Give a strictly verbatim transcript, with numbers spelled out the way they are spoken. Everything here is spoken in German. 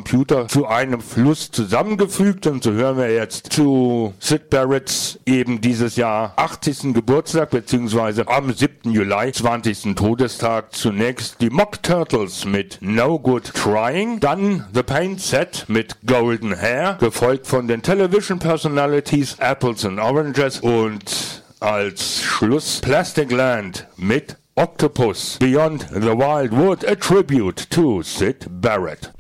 Computer zu einem Fluss zusammengefügt. Und so hören wir jetzt zu Syd Barretts eben dieses Jahr achtzigsten Geburtstag, beziehungsweise am siebten Juli, zwanzigsten Todestag, zunächst die Mock Turtles mit No Good Trying, dann The Paint Set mit Golden Hair, gefolgt von den Television Personalities Apples and Oranges und als Schluss Plastic Land mit Octopus Beyond the Wild Wood, a tribute to Syd Barrett.